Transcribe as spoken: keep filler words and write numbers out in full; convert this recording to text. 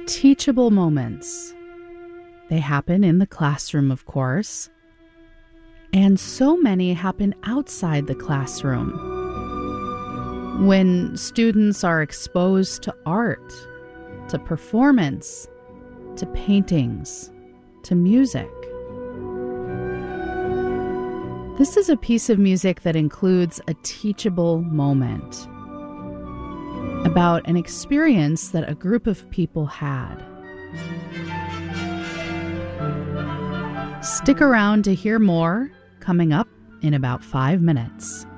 Teachable moments. They happen in the classroom, of course, and so many happen outside the classroom. When students are exposed to art, to performance, to paintings, to music. This is a piece of music that includes a teachable moment about an experience that a group of people had. Stick around to hear more, coming up in about five minutes.